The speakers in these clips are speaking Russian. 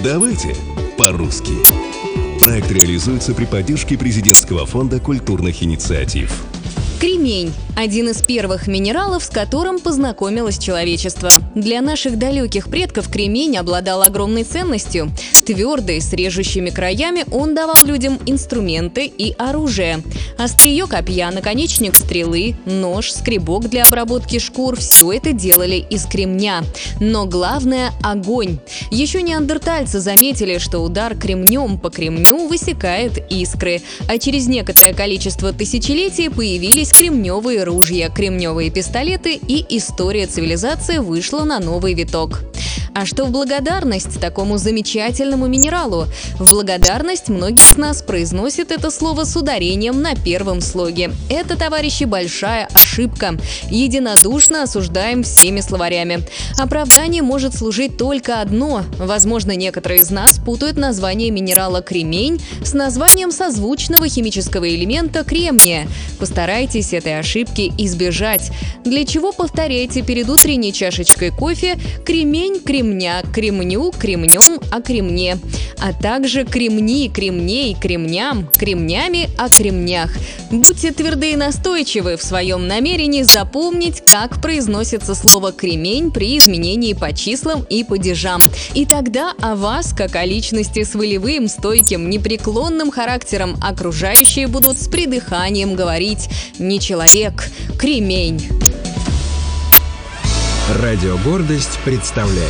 Давайте по-русски. Проект реализуется при поддержке Президентского фонда культурных инициатив. Кремень – один из первых минералов, с которым познакомилось человечество. Для наших далеких предков кремень обладал огромной ценностью. Твердый, с режущими краями, он давал людям инструменты и оружие. Острие копья, наконечник стрелы, нож, скребок для обработки шкур – все это делали из кремня. Но главное – огонь. Еще неандертальцы заметили, что удар кремнем по кремню высекает искры. А через некоторое количество тысячелетий появились кремневые ружья, кремневые пистолеты, и история цивилизации вышла на новый виток. А что в благодарность такому замечательному минералу? В благодарность многие из нас произносят это слово с ударением на первом слоге. Это, товарищи, большая ошибка. Единодушно осуждаем всеми словарями. Оправдание может служить только одно. Возможно, некоторые из нас путают название минерала кремень с названием созвучного химического элемента кремния. Постарайтесь этой ошибки избежать. Для чего повторяйте перед утренней чашечкой кофе кремень, кремня, кремню, кремнем, о кремне, а также кремни, кремней, кремням, кремнями, о кремнях. Будьте тверды и настойчивы в своем намерении запомнить, как произносится слово «кремень» при изменении по числам и падежам. И тогда о вас, как о личности с волевым, стойким, непреклонным характером, окружающие будут с придыханием говорить «не человек, кремень». Радио «Гордость» представляет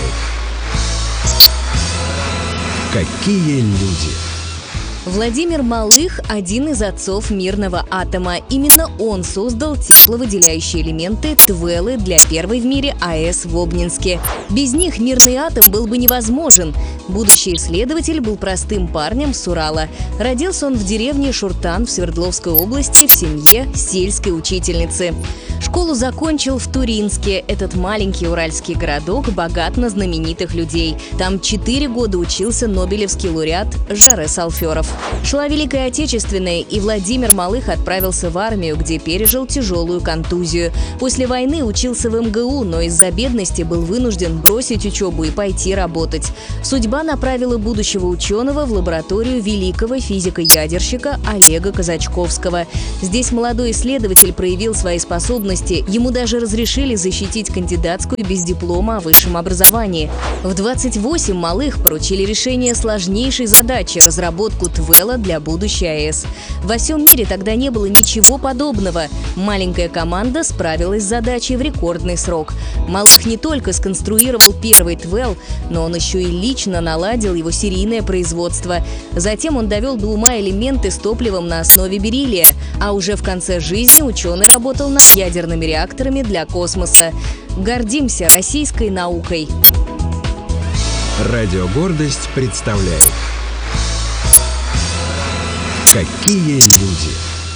«Какие люди». Владимир Малых – один из отцов мирного атома. Именно он создал тепловыделяющие элементы ТВЭЛы для первой в мире АЭС в Обнинске. Без них мирный атом был бы невозможен. Будущий исследователь был простым парнем с Урала. Родился он в деревне Шуртан в Свердловской области в семье сельской учительницы. Школу закончил в Туринске. Этот маленький уральский городок богат на знаменитых людей. Там 4 года учился нобелевский лауреат Жаре Салферов. Шла Великая Отечественная, и Владимир Малых отправился в армию, где пережил тяжелую контузию. После войны учился в МГУ, но из-за бедности был вынужден бросить учебу и пойти работать. Судьба направила будущего ученого в лабораторию великого физика-ядерщика Олега Казачковского. Здесь молодой исследователь проявил свои способности. Ему даже разрешили защитить кандидатскую без диплома о высшем образовании. В 28 Малых поручили решение сложнейшей задачи – разработку ТВЭЛа для будущей АЭС. Во всем мире тогда не было ничего подобного. Маленькая команда справилась с задачей в рекордный срок. Малых не только сконструировал первый ТВЭЛ, но он еще и лично наладил его серийное производство. Затем он довел до ума элементы с топливом на основе бериллия, а уже в конце жизни ученый работал над ядерными реакторами для космоса. Гордимся российской наукой. Радио «Гордость» представляет «Какие люди».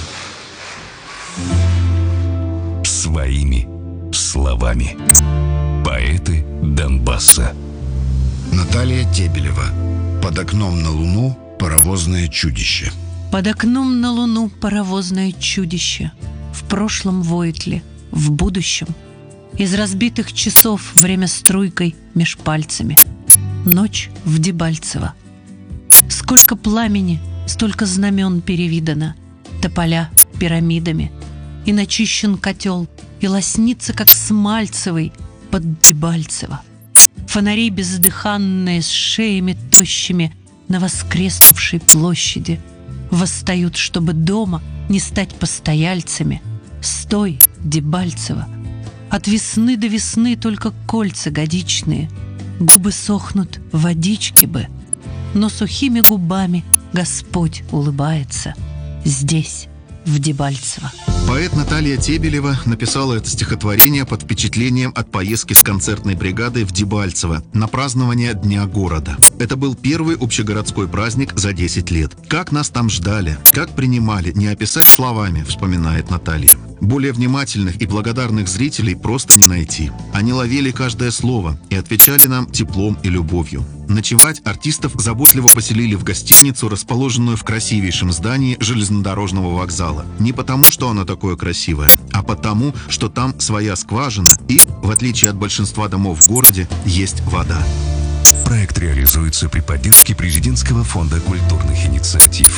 Своими словами. Поэты Донбасса. Наталья Тебелева. Под окном на Луну паровозное чудище. Под окном на Луну паровозное чудище. В прошлом воет ли, в будущем. Из разбитых часов время струйкой меж пальцами. Ночь в Дебальцево. Сколько пламени, столько знамен перевидано. Тополя пирамидами. И начищен котел, и лоснится, как смальцевый, под Дебальцево. Фонари бездыханные с шеями тощими на воскреснувшей площади восстают, чтобы дома не стать постояльцами. Стой, Дебальцево! От весны до весны только кольца годичные. Губы сохнут, водички бы. Но сухими губами Господь улыбается здесь, в Дебальцево. Поэт Наталья Тебелева написала это стихотворение под впечатлением от поездки с концертной бригадой в Дебальцево на празднование Дня города. Это был первый общегородской праздник за 10 лет. Как нас там ждали, как принимали, не описать словами, вспоминает Наталья. Более внимательных и благодарных зрителей просто не найти. Они ловили каждое слово и отвечали нам теплом и любовью. Ночевать артистов заботливо поселили в гостиницу, расположенную в красивейшем здании железнодорожного вокзала. Не потому, что оно такое красивое, а потому, что там своя скважина и, в отличие от большинства домов в городе, есть вода. Проект реализуется при поддержке Президентского фонда культурных инициатив.